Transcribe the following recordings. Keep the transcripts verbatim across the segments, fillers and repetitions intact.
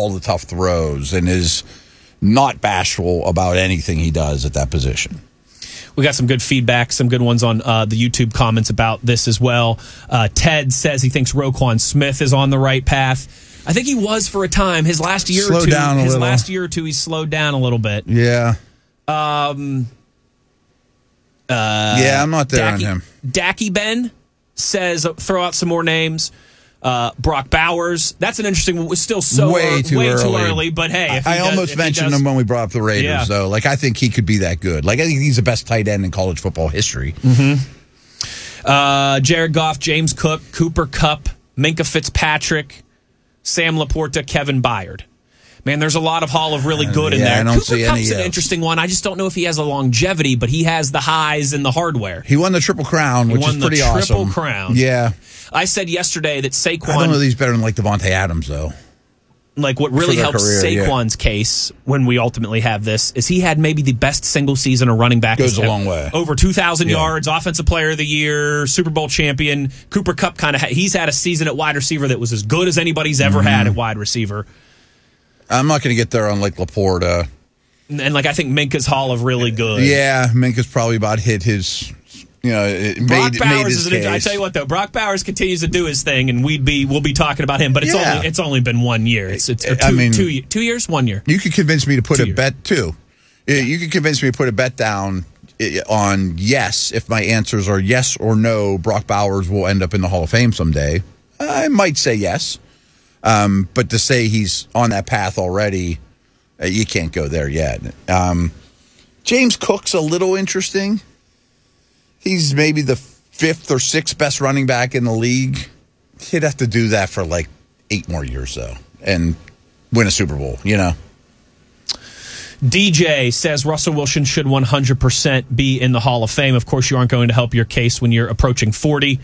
all the tough throws and is not bashful about anything he does at that position. We got some good feedback, some good ones on uh, the YouTube comments about this as well. Uh, Ted says he thinks Roquan Smith is on the right path. I think he was for a time. His last year Slow or two, down a his little. last year or two, he's slowed down a little bit. Yeah. Um. Uh, yeah, I'm not there Dacky, on him. Dacky Ben says uh, throw out some more names. Uh, Brock Bowers. That's an interesting one. It's still so way too way early. Too early. But hey, if I, he I does, almost if he mentioned does, him when we brought up the Raiders, yeah. though. Like, I think he could be that good. Like, I think he's the best tight end in college football history. Mm-hmm. Uh, Jared Goff, James Cook, Cooper Kupp, Minka Fitzpatrick, Sam Laporta, Kevin Byard. Man, there's a lot of Hall of really good in yeah, there. I don't Cooper see Kupp's any, an uh, interesting one. I just don't know if he has a longevity, but he has the highs and the hardware. He won the Triple Crown, He which won is pretty the awesome. Triple Crown. Yeah. I said yesterday that Saquon... I don't know that he's better than, like, Devontae Adams, though. Like, what really their helps career, Saquon's yeah. case when we ultimately have this is he had maybe the best single season a running back. Goes has a long way. Over two thousand Yeah. yards, Offensive Player of the Year, Super Bowl champion. Cooper Kupp kind of ha- he's had a season at wide receiver that was as good as anybody's ever Mm-hmm. had at wide receiver. I'm not going to get there on, like, Laporta. And, and, like, I think Minka's Hall of really good. Yeah, Minka's probably about hit his, you know, it Brock made, Bowers made his is an, case. I tell you what though, Brock Bowers continues to do his thing, and we'd be we'll be talking about him. But it's Yeah. only it's only been one year. It's it's or two, I mean- two, ye- two years, one year. You could convince me to put Two a years. bet, too. Yeah, You could convince me to put a bet down eh, on yes, if my answers are yes or no, Brock Bowers will end up in the Hall of Fame someday. I might say yes. Um, but to say he's on that path already, uh, you can't go there yet. Um, James Cook's a little interesting. He's maybe the fifth or sixth best running back in the league. He'd have to do that for like eight more years, though, and win a Super Bowl, you know? D J says Russell Wilson should one hundred percent be in the Hall of Fame. Of course, you aren't going to help your case when you're approaching forty.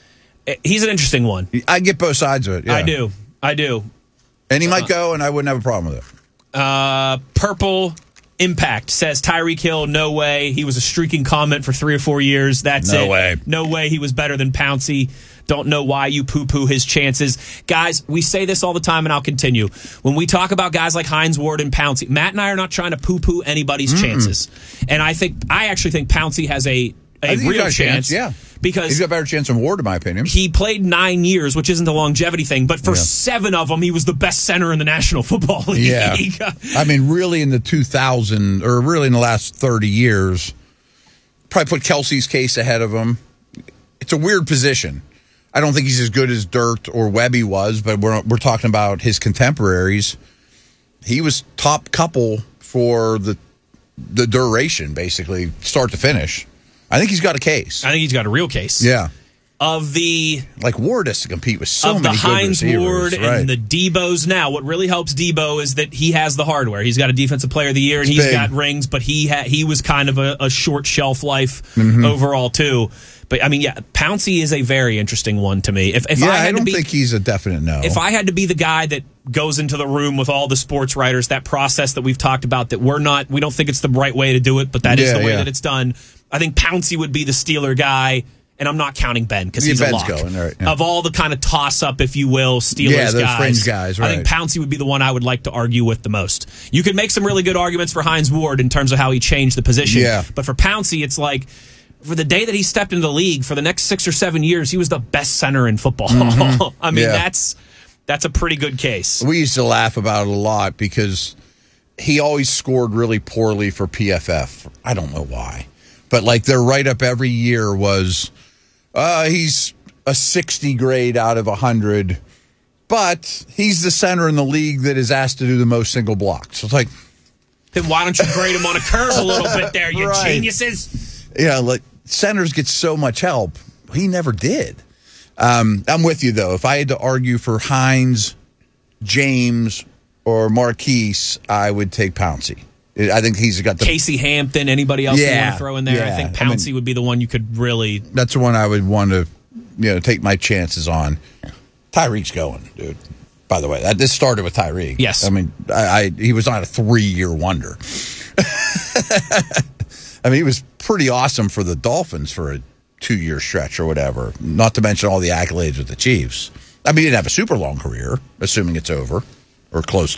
He's an interesting one. I get both sides of it. Yeah. I do. I do. And he might go, and I wouldn't have a problem with it. Uh, Purple Impact says Tyreek Hill, no way. He was a streaking comment for three or four years. That's No it. way. No way he was better than Pouncey. Don't know why you poo-poo his chances. Guys, we say this all the time, and I'll continue. When we talk about guys like Hines Ward and Pouncey, Matt and I are not trying to poo-poo anybody's Mm-mm. chances. And I think I actually think Pouncey has a, a real a chance. chance. Yeah. Because he's got a better chance than Ward, in my opinion. He played nine years, which isn't a longevity thing, but for Yeah. seven of them, he was the best center in the National Football League. Yeah. I mean, really in the two thousand, or really in the last thirty years, probably put Kelsey's case ahead of him. It's a weird position. I don't think he's as good as Dirt or Webby was, but we're we're talking about his contemporaries. He was top couple for the the duration, basically, start to finish. I think he's got a case. I think he's got a real case. Yeah. Of the like Ward has to compete with so of many the good Hines receivers, Ward right. and the Debos now. What really helps Debo is that he has the hardware. He's got a Defensive Player of the Year and It's he's big. got rings, but he ha- he was kind of a, a short shelf life Mm-hmm. overall too. But I mean, yeah, Pouncey is a very interesting one to me. If if yeah, I had I don't to be, think he's a definite no. If I had to be the guy that goes into the room with all the sports writers, that process that we've talked about, that we're not, we don't think it's the right way to do it, but that is Yeah, the way yeah. that it's done. I think Pouncey would be the Steeler guy, and I'm not counting Ben because Yeah, he's Ben's a lock. going, right, yeah. Of all the kind of toss-up, if you will, Steelers Yeah, those guys, fringe guys, I think right. Pouncey would be the one I would like to argue with the most. You could make some really good arguments for Hines Ward in terms of how he changed the position, Yeah. but for Pouncey, it's like, for the day that he stepped into the league, for the next six or seven years, he was the best center in football. Mm-hmm. I mean, Yeah. that's that's a pretty good case. We used to laugh about it a lot because he always scored really poorly for P F F. I don't know why. But, like, their write-up every year was, uh, he's a sixty grade out of one hundred, but he's the center in the league that is asked to do the most single blocks. So it's like, Then why don't you grade him on a curve a little bit there, you Right. geniuses? yeah, like, centers get so much help. He never did. Um, I'm with you, though. If I had to argue for Hines, James, or Marquise, I would take Pouncey. I think he's got the... Casey Hampton, anybody else you Yeah, want to throw in there? I yeah. think I mean- Pouncey would be the one you could really... That's the one I would want to, you know, take my chances on. Tyreek's going, dude. By the way, that, this started with Tyreek. Yes. I mean, I, I he was not a three-year wonder. I mean, he was pretty awesome for the Dolphins for a two-year stretch or whatever, not to mention all the accolades with the Chiefs. I mean, he didn't have a super long career, assuming it's over or close